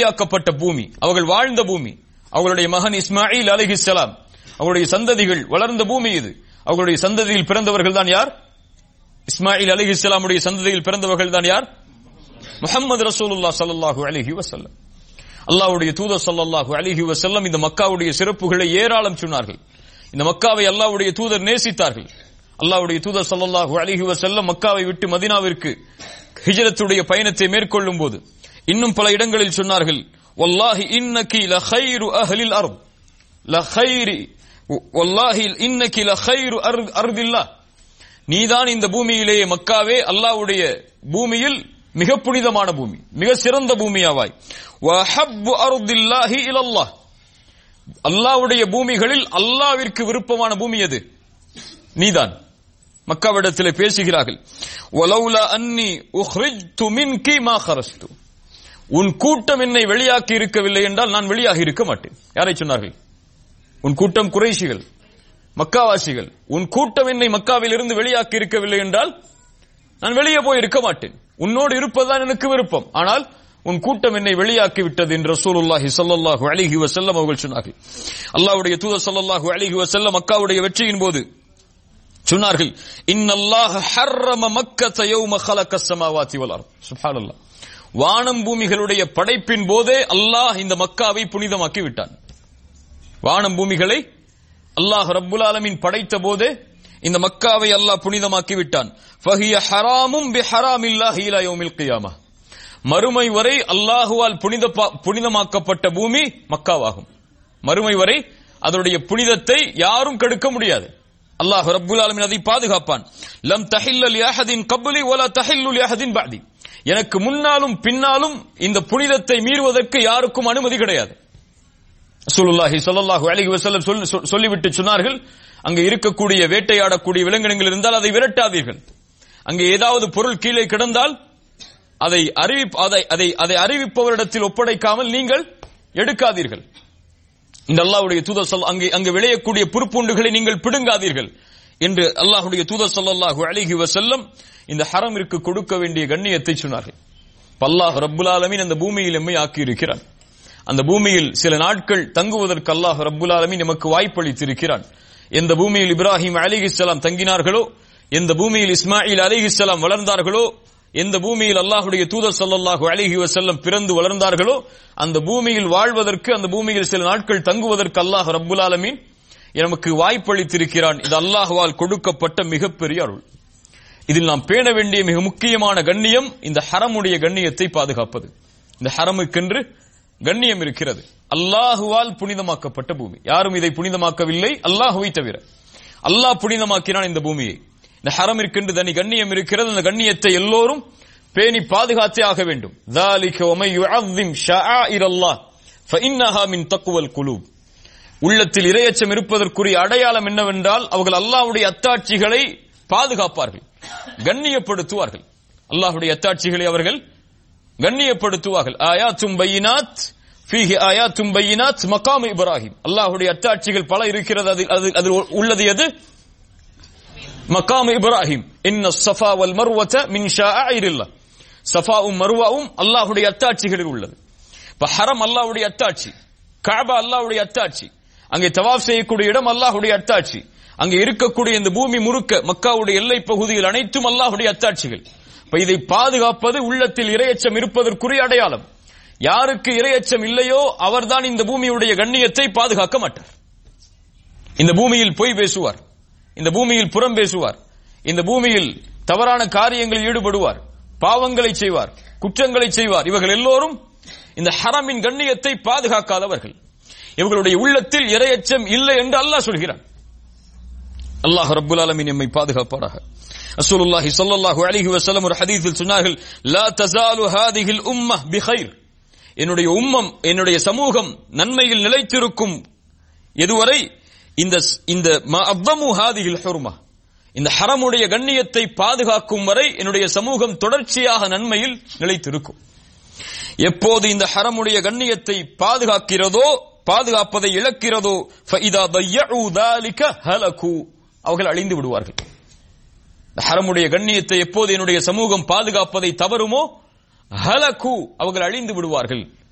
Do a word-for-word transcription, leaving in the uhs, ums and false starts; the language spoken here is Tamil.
அமைதியாக்கப்பட்ட பூமி, அவர்கள் வாழ்ந்த பூமி. அவர்களுடைய மகன் இஸ்மாயில் அலைஹிஸ்ஸலாம் அவருடைய சந்ததிகள் வளர்ந்த பூமி இது. அவர்களுடைய சந்ததியில் பிறந்தவர்கள் தான் யார்? இஸ்மாயில் அலைஹிஸ்ஸலாமுடைய சந்ததியில் பிறந்தவர்கள் தான் யார்? முஹம்மது ரசூலுல்லாஹ் ஸல்லல்லாஹு அலைஹி வஸல்லம். அல்லாஹ்வுடைய தூதர் ஸல்லல்லாஹு அலைஹி வஸல்லம் இந்த மக்காவுடைய சிறப்புகளை ஏராளம் சொன்னார்கள். இந்த மக்காவை அல்லாஹ்வுடைய தூதர் நேசித்தார்கள். அல்லாஹ்வுடைய தூதர் ஸல்லல்லாஹு அலைஹி வஸல்லம் மக்காவை விட்டு மதீனாவிற்கு ஹிஜ்ரத்துடைய பயணத்தை மேற்கொள்ளும் போது இன்னும் பல இடங்களில் சொன்னார்கள், வல்லாஹி இன்னகி லகைரு அஹ்லில் அர்த் லகைரி வல்லாஹி இன்னகி லகைரு அர்தில்லாஹ், நீதான் இந்த பூமியிலேயே மக்காவே அல்லாஹ்வுடைய பூமியில் மிக புனிதமான பூமி, மிக சிறந்த பூமியாவாய். வஹப்பு அர்தில்லாஹி இலல்லாஹ், அல்லாஹ்வுடைய பூமிகளில் அல்லாஹ்விற்கு விருப்பமான பூமி எது? நீதான். மக்காவிடத்திலே பேசுகிறார்கள், வலௌலா அன்னி உக்ரிஜ்து மின்கி மா கரஜ்து, உன் கூட்டம் என்னை வெளியாக்கி இருக்கவில்லை என்றால் நான் வெளியாகி இருக்க மாட்டேன். யாரை சொன்னார்கள்? உன் கூட்டம் குறைஷிகள், மக்காவாசிகள். உன் கூட்டம் என்னை மக்காவில் இருந்து வெளியாக்கி இருக்கவில்லை என்றால் நான் வெளியே போய் இருக்க மாட்டேன். உன்னோடு இருப்பதுதான் எனக்கு விருப்பம், ஆனால் உன் கூட்டம் என்னை வெளியாக்கி விட்டது என்று ரசூலுல்லாஹி ஸல்லல்லாஹு அலைஹி வஸல்லம் அவர்கள் சொன்னார்கள். அல்லாஹ்வுடைய தூதர் ஸல்லல்லாஹு அலைஹி வஸல்லம் மக்காவுடைய வெற்றியின் போது சொன்னார்கள், இன்னல்லாஹ ஹர்ரம மக்கத யௌம கலகஸ் ஸமாவாதி வல் அர்த். சுப்ஹானல்லாஹ், வானம் பூமிகளுடைய படைப்பின் போதே அல்லாஹ் இந்த மக்காவை புனிதமாக்கி விட்டான். வானம் பூமிகளை அல்லாஹ் ரப்புல் ஆலமீன் படைத்த போதே இந்த மக்காவை அல்லாஹ் புனிதமாக்கி விட்டான். ஃபஹிய ஹராமும் பிஹராமில்லாஹி இலா யௌமில் கியாமஹ், மறுமை வரை அல்லாஹுவால் புனித புனிதமாக்கப்பட்ட பூமி மக்காவாகும். மறுமை வரை அதனுடைய புனிதத்தை யாரும் கெடுக்க முடியாது. அல்லாஹ் ரப்புல் ஆலமீன் அதை பாதுகாப்பான். லம் தஹில்ல லி அஹதின் கப்லி வலா தஹில்லு லி அஹதின் பஅதி, எனக்கு முன்னாலும் பின்னாலும் இந்த புனிதத்தை மீறுவதற்கு யாருக்கும் அனுமதி கிடையாது. ரசூலுல்லாஹி ஸல்லல்லாஹு அலைஹி வஸல்லம் சொல்லிவிட்டு சொன்னார்கள், அங்கே இருக்கக்கூடிய வேட்டையாடக்கூடிய விலங்கினங்கள் இருந்தால் அதை விரட்டாதீர்கள். அங்கே ஏதாவது பொருள் கீழே கிடந்தால் அதை அதை அதை அறிவிப்பவரிடத்தில் ஒப்படைக்காமல் நீங்கள் எடுக்காதீர்கள். இந்த அல்லாஹ்வுடைய தூதர் அங்கே அங்கே விளையக்கூடிய புற்பூண்டுகளை நீங்கள் பிடுங்காதீர்கள் என்று அல்லாஹ்வுடைய தூதர் ஸல்லல்லாஹு அலைஹி வஸல்லம் இந்த ஹரமிற்கு கொடுக்க வேண்டிய கண்ணியத்தை சொன்னார்கள். அல்லாஹ் ரப்புல் ஆலமீன் அந்த பூமியில் எம்மை ஆக்கி இருக்கிறான். அந்த பூமியில் சில நாட்கள் தங்குவதற்கு அல்லாஹ் ரப்புல் ஆலமீன் நமக்கு வாய்ப்பளித்திருக்கிறான். எந்த பூமியில் இப்ராஹிம் அலைஹிஸ்ஸலாம் தங்கினார்களோ, எந்த பூமியில் இஸ்மாயில் அலைஹிஸ்ஸலாம் வளர்ந்தார்களோ, எந்த பூமியில் அல்லாஹ்வுடைய தூதர் ஸல்லல்லாஹு அலைஹி வஸல்லம் பிறந்து வளர்ந்தார்களோ, அந்த பூமியில் வாழ்வதற்கு, அந்த பூமியில் சில நாட்கள் தங்குவதற்கு அல்லாஹ் ரப்புல் ஆலமீன் நமக்கு வாய்ப்பளித்திருக்கிறான். இது அல்லாஹ்வால் கொடுக்கப்பட்ட மிகப்பெரிய அருள். இதில் நாம் பேண வேண்டிய மிக முக்கியமான கண்ணியம் இந்த ஹரமுடைய கண்ணியத்தை பாதுகாப்பது. இந்த ஹரமுக்கென்று கண்ணியம் இருக்கிறது. அல்லாஹுவால் புனிதமாக்கப்பட்ட பூமி, யாரும் இதை புனிதமாக்கவில்லை அல்லாஹுவை தவிர. அல்லாஹ் புனிதமாக்கினான் இந்த பூமியை. இந்த ஹரமிற்கென்று தனி கண்ணியம் இருக்கிறது. அந்த கண்ணியத்தை எல்லோரும் பேணி பாதுகாத்தே ஆக வேண்டும். ذَلِكَ وَمَن يُعَظِّمْ شَعَائِرَ اللَّهِ فَإِنَّهَا مِن تَقْوَى الْقُلُوبِ, உள்ளத்தில் இறையச்சம் இருப்பதற்குரிய அடையாளம் என்னவென்றால் அவர்கள் அல்லாஹ்வுடைய அத்தாட்சிகளை பாதுகாப்பார்கள், கண்ணியப்படுத்துவார்கள். அல்லாஹ்வுடைய அத்தாட்சிகளை அவர்கள் கண்ணியப்படுத்துவார்கள். ஆயாத்தும் பையினாத் ஃபீஹி ஆயாத்தும் பையினாத் மகாம் இப்ராஹிம், அல்லாஹ்வுடைய அத்தாட்சிகள் பல இருக்கிறது. அதில் அதில் உள்ளது எது? மகாம் இப்ராஹிம். இன்ன ஸஃபா வல் மர்வத மின் ஷாஇரில்லாஹ், ஸஃபாவும் மர்வாவும் அல்லாஹ்வுடைய அத்தாட்சிகளில் உள்ளது. இப்ப ஹரம் அல்லாஹ்வுடைய அத்தாட்சி, கஅபா அல்லாஹ்வுடைய அத்தாட்சி, அங்கே தவாஃப் செய்யக்கூடிய இடம் அல்லாஹ்வுடைய அத்தாட்சி, அங்கே இருக்கக்கூடிய இந்த பூமி முழுக்க மக்காவுடைய எல்லை பகுதியில் அனைத்தும் அல்லாஹ்வுடைய அத்தாட்சிகள். இப்ப இதை பாதுகாப்பது உள்ளத்தில் இறையச்சம் இருப்பதற்குரிய அடையாளம். யாருக்கு இறையச்சம் இல்லையோ அவர்தான் இந்த பூமியுடைய கண்ணியத்தை பாதுகாக்க மாட்டார். இந்த பூமியில் பொய் பேசுவார், இந்த பூமியில் புறம் பேசுவார், இந்த பூமியில் தவறான காரியங்களில் ஈடுபடுவார், பாவங்களை செய்வார், குற்றங்களை செய்வார். இவர்கள் எல்லோரும் இந்த ஹரமின் கண்ணியத்தை பாதுகாக்காதவர்கள். இவர்களுடைய உள்ளத்தில் இறையச்சம் இல்லை என்று அல்லாஹ் சொல்கிறான். அல்லாஹ் ரப்புல் ஆலமீன் நம்மை பாதுகாப்பாராக. ரசூலுல்லாஹி ஸல்லல்லாஹு அலைஹி வஸல்லம் ஒரு ஹதீஸில் சொன்னார்கள், லா தஸாலு ஹாதிஹில் உம்மஹ் பிகைர், என்னுடைய உம்மம், என்னுடைய சமூகம் நன்மையில் நிலைத்திருக்கும் எதுவரை இந்த இந்த மஅவ்வமு ஹாதிஹில் ஹுர்மா, இந்த ஹரமுடைய கண்ணியத்தை பாதுகாக்கும் வரை என்னுடைய சமூகம் தொடர்ச்சியாக நன்மையில் நிலைத்திருக்கும். எப்போது இந்த ஹரமுடைய கண்ணியத்தை பாதுகாக்கிறதோ, பாதுகாப்பதை இழக்கிறதோ, ஃபஇதா தய்யஉ ذلك ஹலகு, அவர்கள் அழிந்து விடுவார்கள். ஹரமுடைய கண்ணியத்தை எப்போது என்னுடைய சமூகம் பாதுகாப்பதை தவறுமோ, ஹலகு, அவர்கள் அழிந்து விடுவார்கள்.